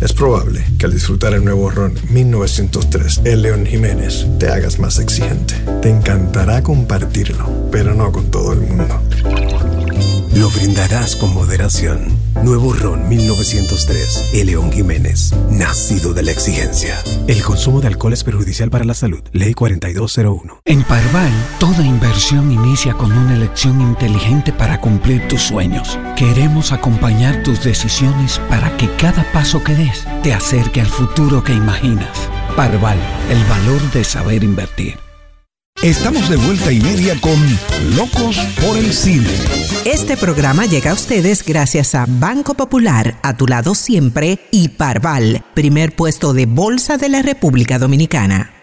Es probable que al disfrutar el nuevo ron 1903, el León Jiménez, te hagas más exigente. Te encantará compartirlo, pero no con todo el mundo. Lo brindarás con moderación. Nuevo ron 1903, el León Jiménez, nacido de la exigencia. El consumo de alcohol es perjudicial para la salud. Ley 4201. En Parval, toda inversión inicia con una elección inteligente para cumplir tus sueños. Queremos acompañar tus decisiones para que cada paso que des te acerque al futuro que imaginas. Parval, el valor de saber invertir. Estamos de vuelta y media con Locos por el Cine. Este programa llega a ustedes gracias a Banco Popular, a tu lado siempre, y Parval, primer puesto de bolsa de la República Dominicana.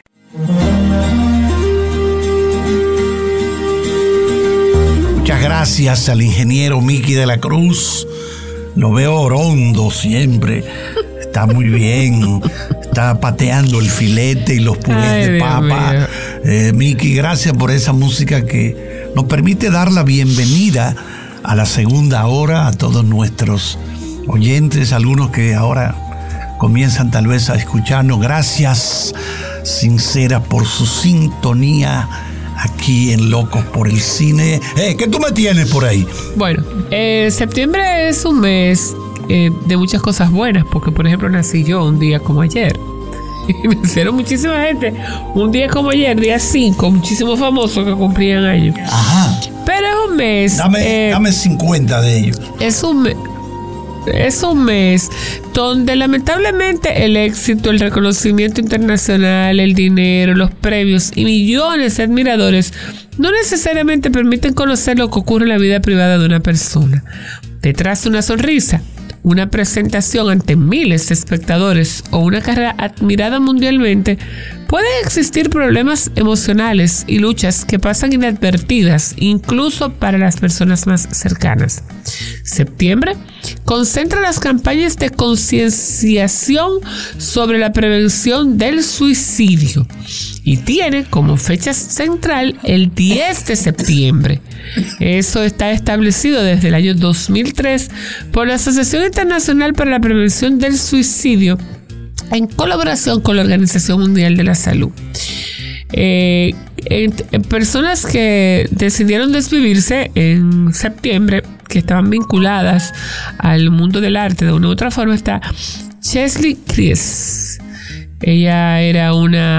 Muchas gracias al ingeniero Mickey de la Cruz. Lo veo orondo siempre. Está muy bien. Está pateando el filete y los purés de papa. Mickey, gracias por esa música que nos permite dar la bienvenida a la segunda hora a todos nuestros oyentes, algunos que ahora comienzan tal vez a escucharnos. Gracias sinceras por su sintonía aquí en Locos por el Cine. ¿Qué tú me tienes por ahí? Bueno, septiembre es un mes de muchas cosas buenas, porque por ejemplo nací yo un día como ayer. Y me hicieron muchísima gente un día como ayer, día 5, muchísimos famosos que cumplían años. Ajá. Pero es un mes. Dame 50 de ellos. Es un mes donde lamentablemente el éxito, el reconocimiento internacional, el dinero, los premios y millones de admiradores no necesariamente permiten conocer lo que ocurre en la vida privada de una persona. Detrás de una sonrisa, una presentación ante miles de espectadores o una carrera admirada mundialmente, pueden existir problemas emocionales y luchas que pasan inadvertidas, incluso para las personas más cercanas. Septiembre concentra las campañas de concienciación sobre la prevención del suicidio y tiene como fecha central el 10 de septiembre. Eso está establecido desde el año 2003 por la Asociación Internacional para la Prevención del Suicidio en colaboración con la Organización Mundial de la Salud. Personas que decidieron desvivirse en septiembre, que estaban vinculadas al mundo del arte de una u otra forma, está Chesley Chris. Ella era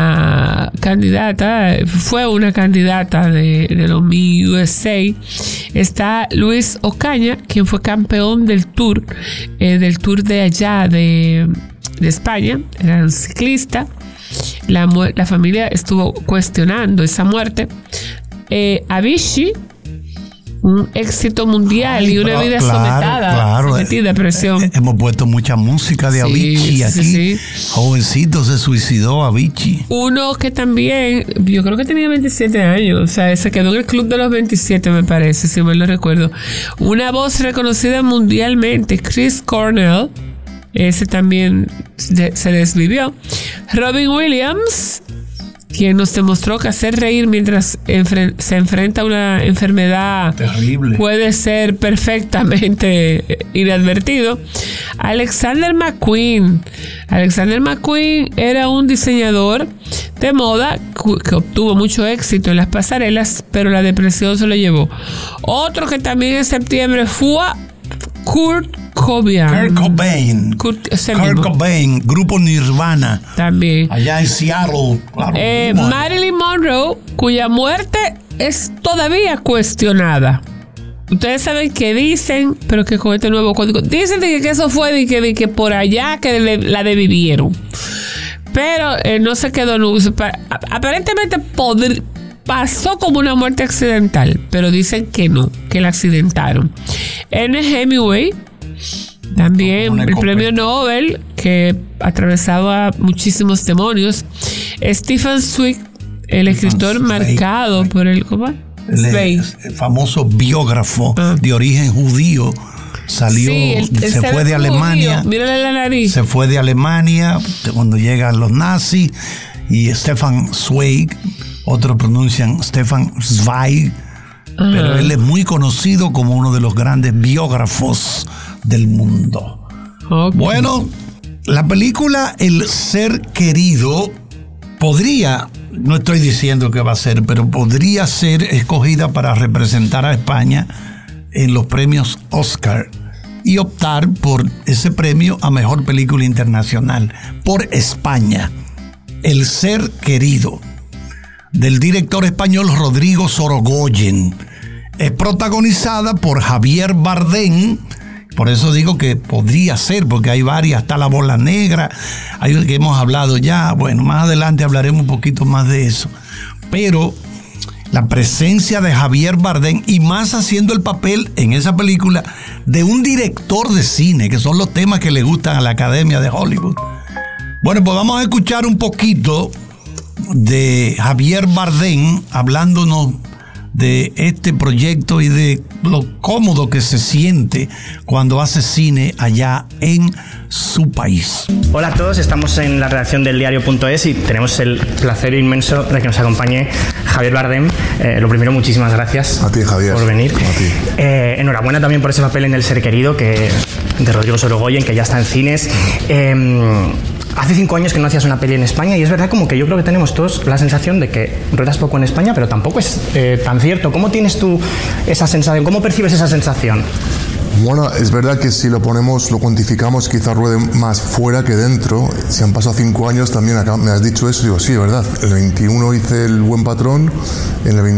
fue una candidata de los Miss USA. Está Luis Ocaña, quien fue campeón del tour de allá de España, era un ciclista. La familia estuvo cuestionando esa muerte. Avicii, un éxito mundial y una vida sometida a presión. Hemos puesto mucha música de Avicii aquí. Sí. Jovencito se suicidó Avicii. Uno que también, yo creo que tenía 27 años, o sea, se quedó en el club de los 27, me parece, si mal no recuerdo. Una voz reconocida mundialmente, Chris Cornell, ese también se desvivió. Robin Williams, quien nos demostró que hacer reír mientras se enfrenta a una enfermedad terrible puede ser perfectamente inadvertido. Alexander McQueen era un diseñador de moda que obtuvo mucho éxito en las pasarelas, pero la depresión se lo llevó. Otro que también en septiembre fue Kurt Cobain, grupo Nirvana, también allá en Seattle, claro. Marilyn Monroe, cuya muerte es todavía cuestionada. Ustedes saben que dicen, pero que con este nuevo código dicen que eso fue de que por allá que la desvivieron, pero no se quedó aparentemente pasó como una muerte accidental, pero dicen que no, que la accidentaron. Hemingway, también el premio Nobel, que atravesaba muchísimos demonios. Stephen Zweig, el escritor marcado por el famoso biógrafo de origen judío, salió, se fue de Alemania. Mírale la nariz. Se fue de Alemania cuando llegan los nazis, y Stefan Zweig, otros pronuncian Stefan Zweig, pero él es muy conocido como uno de los grandes biógrafos del mundo. Okay. Bueno, La película El Ser Querido podría, no estoy diciendo que va a ser, pero podría ser escogida para representar a España en los premios Oscar y optar por ese premio a Mejor Película Internacional por España. El Ser Querido, del director español Rodrigo Sorogoyen. Es protagonizada por Javier Bardem. Por eso digo que podría ser, porque hay varias. Está La Bola Negra, hay que hemos hablado ya. Bueno, más adelante hablaremos un poquito más de eso. Pero la presencia de Javier Bardem, y más haciendo el papel en esa película de un director de cine, que son los temas que le gustan a la Academia de Hollywood. Bueno, pues vamos a escuchar un poquito de Javier Bardem hablándonos de este proyecto y de lo cómodo que se siente cuando hace cine allá en su país. Hola a todos, estamos en la redacción del diario.es y tenemos el placer inmenso de que nos acompañe Javier Bardem. Lo primero, muchísimas gracias a ti, Javier, por venir. A ti. Enhorabuena también por ese papel en El Ser Querido de Rodrigo Sorogoyen, que ya está en cines. Hace 5 años que no hacías una peli en España y es verdad como que yo creo que tenemos todos la sensación de que ruedas poco en España, pero tampoco es tan cierto. ¿Cómo tienes tú esa sensación? ¿Cómo percibes esa sensación? Bueno, es verdad que si lo cuantificamos, quizás ruede más fuera que dentro. Si han pasado 5 años, también acá me has dicho eso, digo, sí, verdad. El 21 hice El Buen Patrón, en el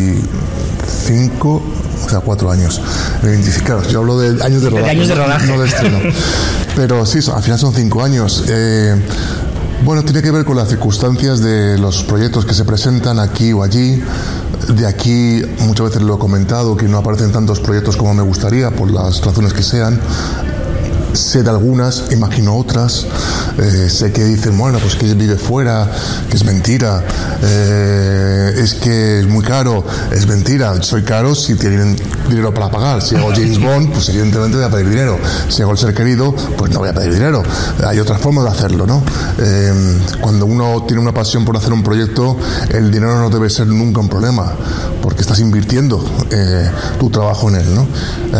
25, o sea, 4 años. El 25, claro, yo hablo de años de rodaje. De años de rodaje. No de estreno. Pero sí, al final son 5 años. Bueno, tiene que ver con las circunstancias de los proyectos que se presentan aquí o allí. De aquí, muchas veces lo he comentado, que no aparecen tantos proyectos como me gustaría, por las razones que sean. Sé de algunas, imagino otras. Sé que dicen, bueno, pues que vive fuera, que es mentira. Es que es muy caro, es mentira. Soy caro si tienen dinero para pagar. Si hago James Bond, pues evidentemente voy a pedir dinero. Si hago El Ser Querido, pues no voy a pedir dinero. Hay otras formas de hacerlo, ¿no? Cuando uno tiene una pasión por hacer un proyecto, el dinero no debe ser nunca un problema, porque estás invirtiendo tu trabajo en él, ¿no?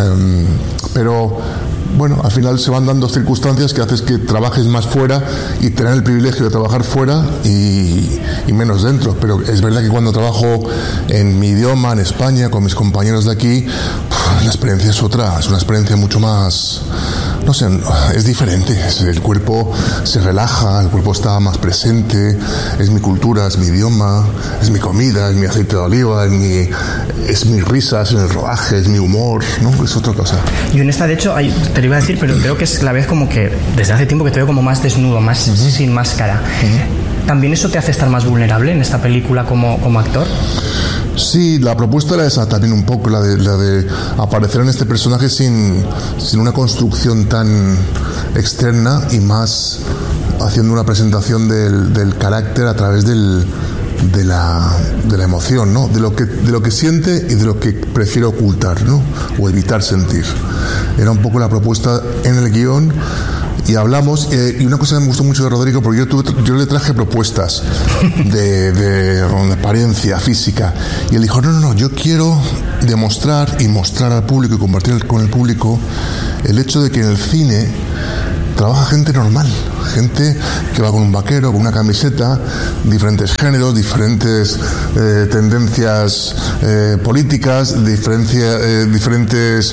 Pero bueno, al final se van dando circunstancias que haces que trabajes más fuera y tener el privilegio de trabajar fuera y menos dentro. Pero es verdad que cuando trabajo en mi idioma, en España, con mis compañeros de aquí, la experiencia es otra, es una experiencia mucho más, no sé, es diferente. El cuerpo se relaja, el cuerpo está más presente, es mi cultura, es mi idioma, es mi comida, es mi aceite de oliva, es mis risas en el rodaje, es mi humor, ¿no? Es otra cosa. Y en esta, de hecho, te lo iba a decir, pero creo que es la vez como que desde hace tiempo que te veo como más desnudo, más sin máscara. ¿También eso te hace estar más vulnerable en esta película como actor? Sí, la propuesta era esa también un poco, la de aparecer en este personaje sin una construcción tan externa y más haciendo una presentación del carácter a través de la emoción, ¿no? De lo que siente y de lo que prefiere ocultar, ¿no? O evitar sentir. Era un poco la propuesta en el guión. Y hablamos, y una cosa que me gustó mucho de Rodrigo, porque yo le traje propuestas de apariencia física, y él dijo, no, yo quiero demostrar y mostrar al público y compartir con el público el hecho de que en el cine trabaja gente normal, gente que va con un vaquero, con una camiseta, diferentes géneros, diferentes tendencias políticas, diferentes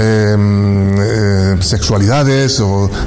sexualidades,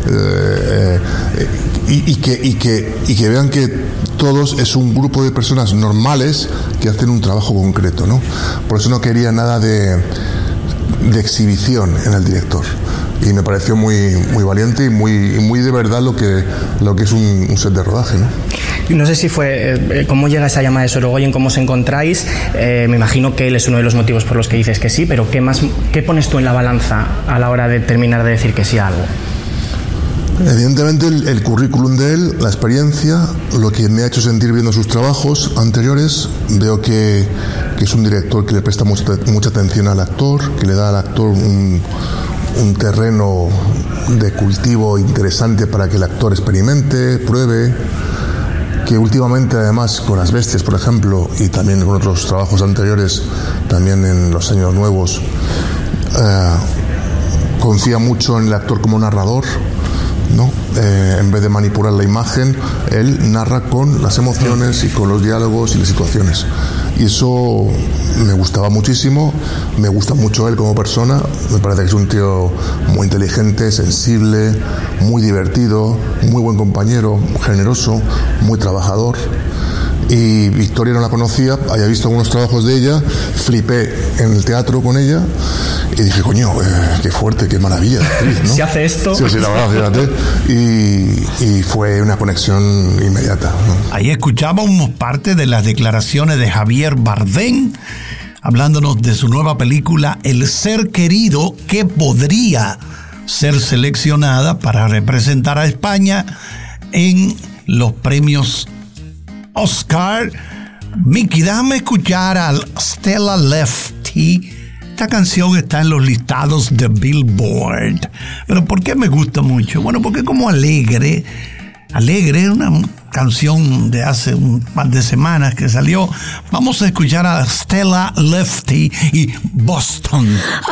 y que vean que todos es un grupo de personas normales que hacen un trabajo concreto, ¿no? Por eso no quería nada de exhibición en el director. Y me pareció muy valiente y muy de verdad lo que es un set de rodaje, ¿no? No sé si fue cómo llega esa llamada de Sorogoyen, cómo os encontráis. Me imagino que él es uno de los motivos por los que dices que sí, pero ¿qué pones tú en la balanza a la hora de terminar de decir que sí a algo? Evidentemente el currículum de él, la experiencia, lo que me ha hecho sentir viendo sus trabajos anteriores. Veo que es un director que le presta mucha atención al actor, que le da al actor un terreno de cultivo interesante para que el actor experimente, pruebe, que últimamente además con Las Bestias, por ejemplo, y también con otros trabajos anteriores, también en Los Años Nuevos, confía mucho en el actor como narrador, ¿no? En vez de manipular la imagen, él narra con las emociones y con los diálogos y las situaciones. Y eso me gustaba muchísimo, me gusta mucho él como persona, me parece que es un tío muy inteligente, sensible, muy divertido, muy buen compañero, generoso, muy trabajador. Y Victoria no la conocía, había visto algunos trabajos de ella, flipé en el teatro con ella y dije, coño, qué fuerte, qué maravilla de actriz, ¿no? Si hace esto... Sí, la verdad, fíjate. Y fue una conexión inmediata, ¿no? Ahí escuchábamos parte de las declaraciones de Javier Bardem, hablándonos de su nueva película El Ser Querido, que podría ser seleccionada para representar a España en los premios Oscar. Mickey, déjame escuchar a Stella Lefty. Esta canción está en los listados de Billboard. ¿Pero por qué me gusta mucho? Bueno, porque es como alegre, una canción de hace un par de semanas que salió. Vamos a escuchar a Stella Lefty y Boston.